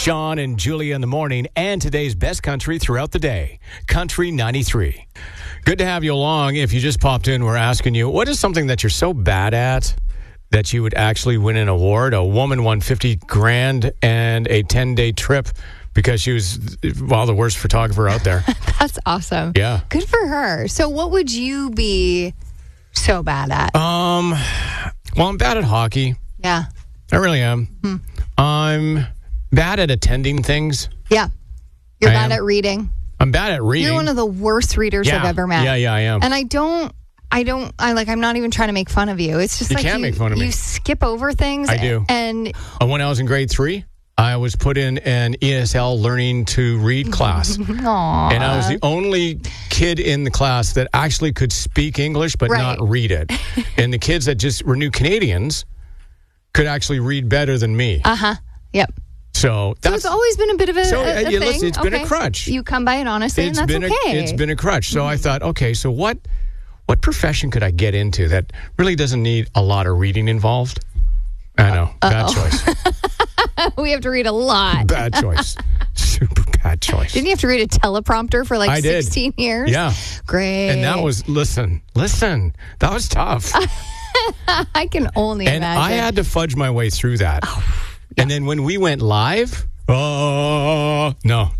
Sean and Julia in the morning, and today's best country throughout the day, Country 93. Good to have you along. If you just popped in, we're asking you, what is something that you're so bad at that you would actually win an award? A woman won $50,000 and a 10-day trip because she was, the worst photographer out there. That's awesome. Yeah. Good for her. So what would you be so bad at? Well, I'm bad at hockey. Yeah. I really am. I'm bad at attending things. Yeah. You're bad at reading. I'm bad at reading. You're one of the worst readers I've ever met. Yeah, I am. And I'm not even trying to make fun of you. It's just you can't make fun of me. You skip over things. I do. And when I was in grade 3, I was put in an ESL learning to read class. Aww. And I was the only kid in the class that actually could speak English but not read it. And the kids that just were new Canadians could actually read better than me. Yep. So it's always been a bit of a thing. Listen, it's been a crutch. You come by it honestly, and that's okay. It's been a crutch. So I thought, okay, so what profession could I get into that really doesn't need a lot of reading involved? I know. Bad choice. We have to read a lot. Bad choice. Super bad choice. Didn't you have to read a teleprompter for 16 years? Yeah. Great. And that was, listen, that was tough. I can only imagine. And I had to fudge my way through that. And then when we went live, no.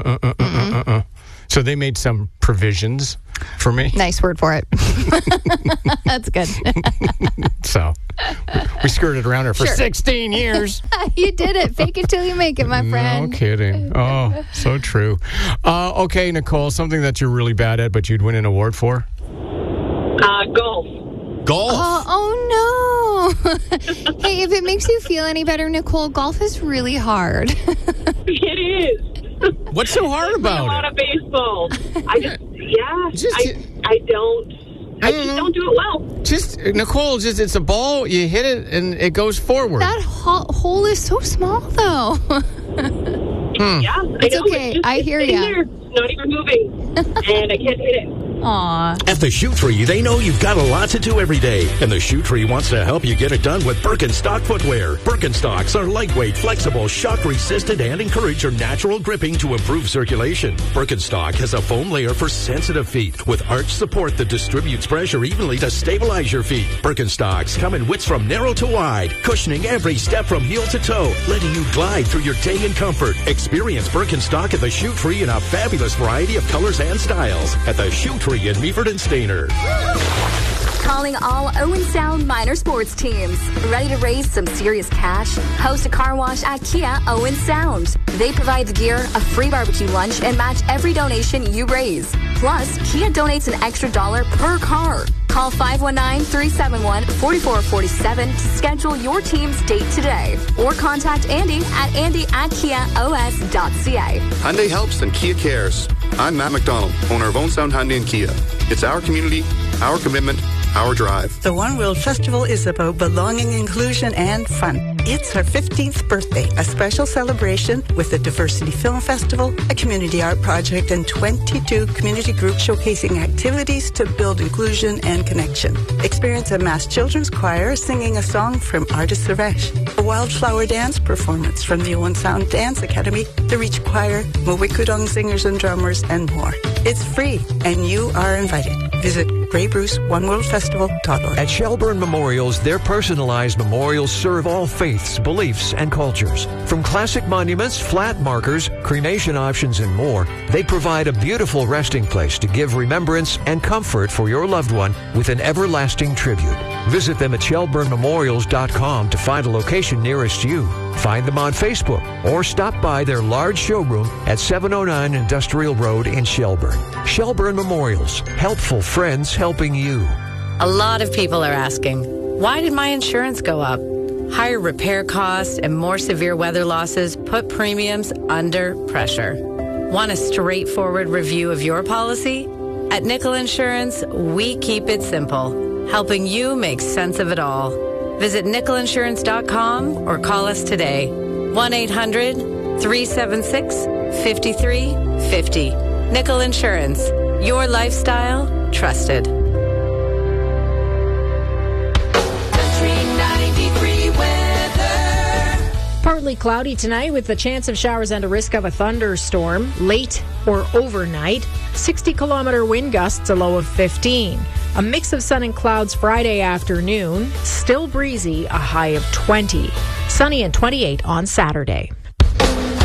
So they made some provisions for me. Nice word for it. That's good. So we skirted around her for 16 years. You did it. Fake it till you make it, my friend. No kidding. Oh, so true. Okay, Nicole, something that you're really bad at but you'd win an award for? Golf. Golf? Oh no. Hey, if it makes you feel any better, Nicole, golf is really hard. It is. What's so hard about it? A lot of baseball. I don't do it well. Nicole, it's a ball, you hit it, and it goes forward. That hole is so small, though. Yeah, it's okay. I hear you. Not even moving, and I can't hit it. Aw. At the Shoe Tree, they know you've got a lot to do every day, and the Shoe Tree wants to help you get it done with Birkenstock footwear. Birkenstocks are lightweight, flexible, shock-resistant, and encourage your natural gripping to improve circulation. Birkenstock has a foam layer for sensitive feet with arch support that distributes pressure evenly to stabilize your feet. Birkenstocks come in widths from narrow to wide, cushioning every step from heel to toe, letting you glide through your day in comfort. Experience Birkenstock at the Shoe Tree in a fabulous variety of colors and styles at the Shoe Tree in Meaford and Stayner. Calling all Owen Sound minor sports teams. Ready to raise some serious cash? Host a car wash at Kia Owen Sound. They provide the gear, a free barbecue lunch, and match every donation you raise. Plus, Kia donates an extra $1 per car. Call 519-371-4447 to schedule your team's date today. Or contact Andy at andy@kiaos.ca. Hyundai helps and Kia cares. I'm Matt McDonald, owner of Owen Sound Hyundai and Kia. It's our community, our commitment, our drive. The One World Festival is about belonging, inclusion, and fun. It's our 15th birthday, a special celebration with a diversity film festival, a community art project, and 22 community groups showcasing activities to build inclusion and connection. Experience a mass children's choir singing a song from Artist Suresh, a wildflower dance performance from the Owen Sound Dance Academy, the Reach Choir, Mawikudong singers and drummers, and more. It's free, and you are invited. Visit GreyBruceOneWorldFestival.org. At Shelburne Memorials, their personalized memorials serve all faiths, beliefs, and cultures. From classic monuments, flat markers, cremation options, and more, they provide a beautiful resting place to give remembrance and comfort for your loved one with an everlasting tribute. Visit them at ShelburneMemorials.com to find a location nearest you. Find them on Facebook or stop by their large showroom at 709 Industrial Road in Shelburne. Shelburne Memorials, helpful friends helping you. A lot of people are asking, why did my insurance go up? Higher repair costs and more severe weather losses put premiums under pressure. Want a straightforward review of your policy? At Nickel Insurance, we keep it simple, helping you make sense of it all. Visit nickelinsurance.com or call us today. 1-800-376-5350. Nickel Insurance. Your lifestyle, trusted. Country 93 weather. Partly cloudy tonight with the chance of showers and a risk of a thunderstorm late or overnight. 60-kilometer wind gusts, a low of 15. A mix of sun and clouds Friday afternoon. Still breezy, a high of 20. Sunny and 28 on Saturday.